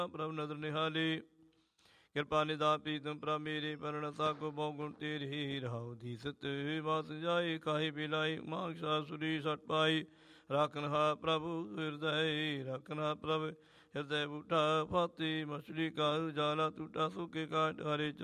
ਪ੍ਰਭ ਨਦਰ ਨਿਹਾਲੀ ਕਿਰਪਾ ਨਿਦਾ ਪ੍ਰੀਤਮ ਪ੍ਰਭ ਮੇਰੇ ਪਰਣਤਾ ਕੋ ਬਹੁ ਗੁਣ ਤੇਰੇ ਰਹਾਉ ਦੀ ਸਤ ਵਾਸ ਜਾਏ ਕਾਹੀ ਬਿਲਾਈ ਮਾਂਗਸ਼ਾ ਸੁਰੀ ਸਟ ਪਾਈ ਰਾਖਨ ਹਾ ਪ੍ਰਭੂ ਹਿਰਦੈ ਰਾਖਨ ਹਾ ਪ੍ਰਭ ਹਿਰਦੈ ਬੂਟਾ ਫਾਤੀ ਮਛਲੀ ਕਾ ਉਜਾਲਾ ਟੂਟਾ ਸੁਕੇ ਕਾਟ ਹਰੇ